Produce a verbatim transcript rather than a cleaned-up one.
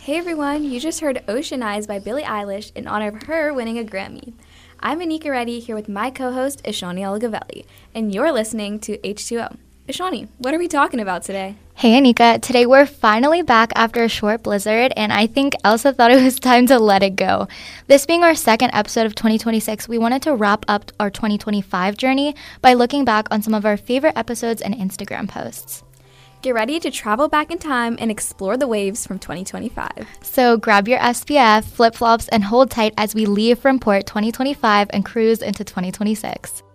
Hey everyone, you just heard Ocean Eyes by Billie Eilish in honor of her winning a Grammy. I'm Anika Reddy here with my co-host Ishani Alagavelli, and you're listening to H two O. Ishani, what are we talking about today? Hey Anika, today we're finally back after a short blizzard, and I think Elsa thought it was time to let it go. This being our second episode of twenty twenty-six, we wanted to wrap up our twenty twenty-five journey by looking back on some of our favorite episodes and Instagram posts. Get ready to travel back in time and explore the waves from twenty twenty-five. So grab your S P F, flip-flops, and hold tight as we leave from port twenty twenty-five and cruise into twenty twenty-six.